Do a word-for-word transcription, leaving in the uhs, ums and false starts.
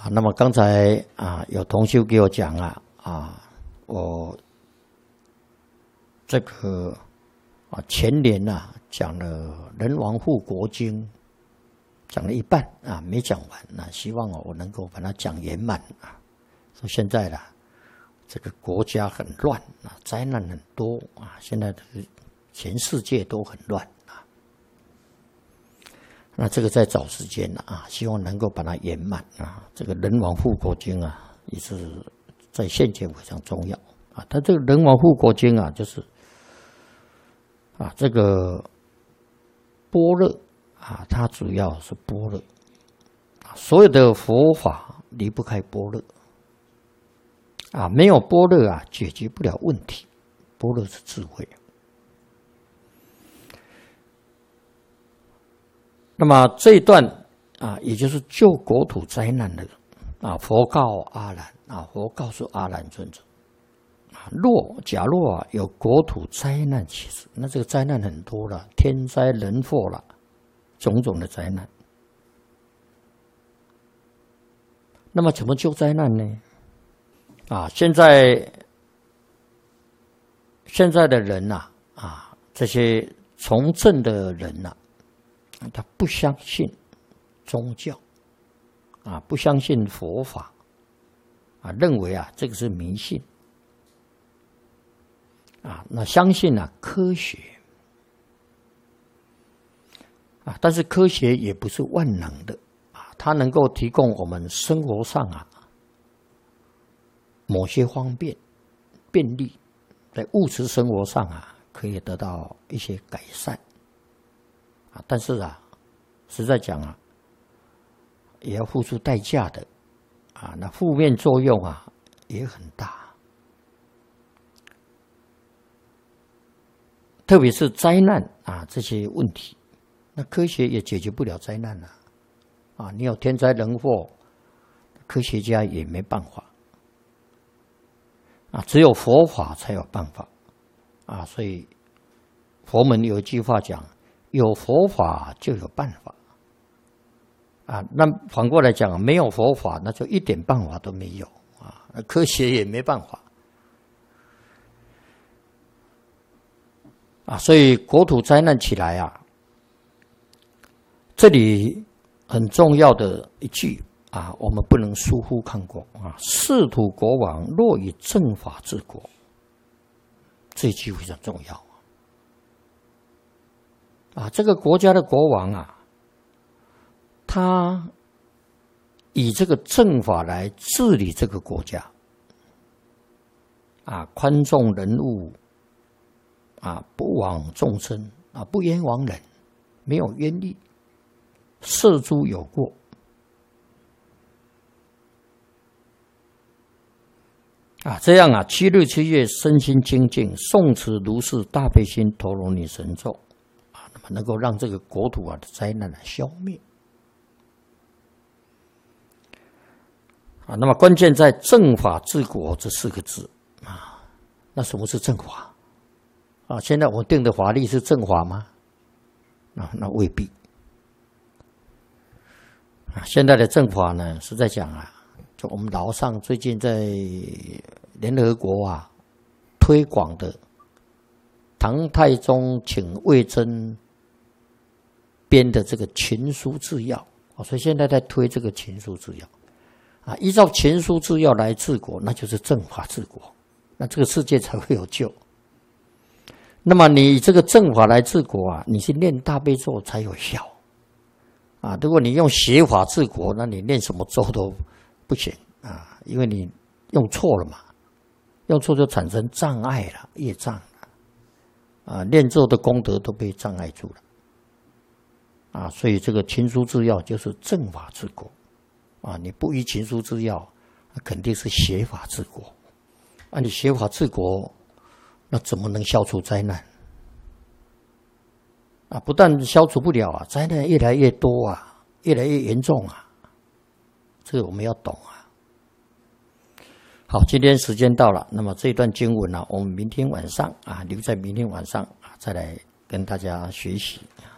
啊，那么刚才啊，有同修给我讲啊，啊，我这个啊前年啊讲了《人王护国经》，讲了一半啊，没讲完。那希望我能够把它讲圆满啊。说现在啦，这个国家很乱啊，灾难很多啊，现在全世界都很乱啊。那这个在找时间啊，希望能够把它圆满啊。这个《人王护国经》啊，也是在现前非常重要啊。它这个《人王护国经》啊，就是啊这个般若啊，它主要是般若啊，所有的佛法离不开般若啊，没有般若啊，解决不了问题。般若是智慧。那么这一段啊，也就是救国土灾难的啊，佛告阿难啊，佛告诉阿难尊者啊，若假若啊有国土灾难起时，那这个灾难很多了，天灾人祸了，种种的灾难。那么怎么救灾难呢？啊，现在现在的人呐，啊，这些从政的人呐，他不相信宗教，啊，不相信佛法，啊，认为啊这个是迷信，啊，那相信啊科学，啊，但是科学也不是万能的，啊，它能够提供我们生活上啊某些方便、便利，在物质生活上啊可以得到一些改善，啊，但是啊，实在讲啊，也要付出代价的，啊，那负面作用啊也很大，特别是灾难啊这些问题，那科学也解决不了灾难啊，啊，你有天灾人祸，科学家也没办法。啊，只有佛法才有办法，啊，所以佛门有一句话讲：有佛法就有办法，啊，那反过来讲，没有佛法，那就一点办法都没有啊，科学也没办法，啊，所以国土灾难起来啊，这里很重要的一句。啊，我们不能疏忽看过啊！世土国王若以正法治国，这一句非常重要啊！这个国家的国王啊，他以这个正法来治理这个国家，啊，宽重人物，啊，不枉众生，啊，不冤枉人，没有冤力，赦诸有过。啊，这样啊，七日七夜身心清净，诵持如是大悲心陀罗尼神咒，啊，那么能够让这个国土啊的灾难啊消灭。啊，那么关键在正法治国这四个字啊。那什么是正法？啊，现在我定的法律是正法吗？啊，那未必。啊，现在的正法呢，是在讲啊。就我们老上最近在联合国啊推广的唐太宗请魏征编的这个秦书治要，所以现在在推这个秦书治要啊，依照秦书治要来治国，那就是正法治国，那这个世界才会有救。那么你这个正法来治国啊，你是念大悲咒才有效啊。如果你用邪法治国，那你念什么咒都不行啊，因为你用错了嘛，用错就产生障碍了，业障了，啊，念咒的功德都被障碍住了，啊，所以这个秦书治要就是正法治国，啊，你不依秦书治要，那肯定是邪法治国，啊，你邪法治国，那怎么能消除灾难？啊，不但消除不了啊，灾难越来越多啊，越来越严重啊。这个我们要懂啊。好，今天时间到了，那么这段经文呢、啊，我们明天晚上啊，留在明天晚上啊，再来跟大家学习。